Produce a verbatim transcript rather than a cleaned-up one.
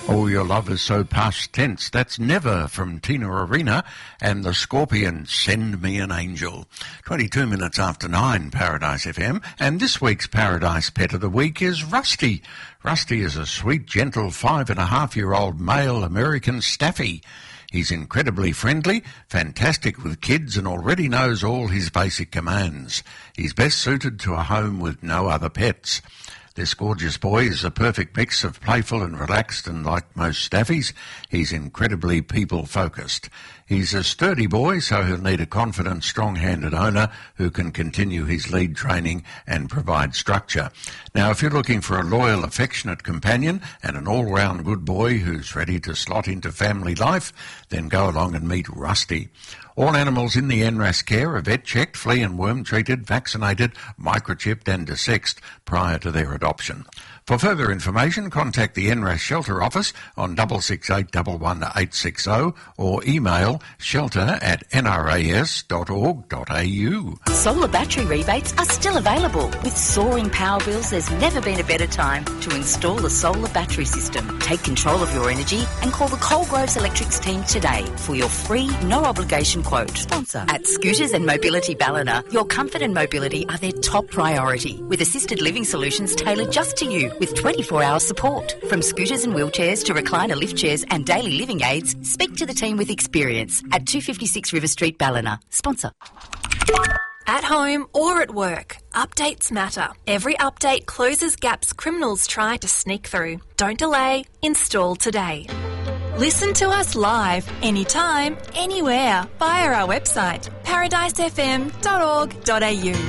Oh, your love is so past tense. That's Never from Tina Arena and the Scorpions, Send Me an Angel. twenty-two minutes after nine, Paradise F M. And this week's Paradise Pet of the Week is Rusty. Rusty is a sweet, gentle five and a half year old male American Staffy. He's incredibly friendly, fantastic with kids, and already knows all his basic commands. He's best suited to a home with no other pets. This gorgeous boy is a perfect mix of playful and relaxed, and like most staffies, he's incredibly people-focused. He's a sturdy boy, so he'll need a confident, strong-handed owner who can continue his lead training and provide structure. Now, if you're looking for a loyal, affectionate companion and an all-round good boy who's ready to slot into family life, then go along and meet Rusty. All animals in the N R A S care are vet-checked, flea and worm-treated, vaccinated, microchipped and desexed prior to their adoption. For further information, contact the N R A S Shelter Office on six six eight one one eight six zero or email shelter at n r a s dot org dot a u. Solar battery rebates are still available. With soaring power bills, there's never been a better time to install a solar battery system. Take control of your energy and call the Coalgroves Electrics team today for your free, no-obligation quote. Sponsor. At Scooters and Mobility Ballina, your comfort and mobility are their top priority, with assisted living solutions tailored just to you, with twenty-four hour support. From scooters and wheelchairs to recliner lift chairs and daily living aids, speak to the team with experience at two fifty-six River Street, Ballina. Sponsor. At home or at work, updates matter. Every update closes gaps criminals try to sneak through. Don't delay, install today. Listen to us live, anytime, anywhere, via our website, paradise f m dot org dot a u.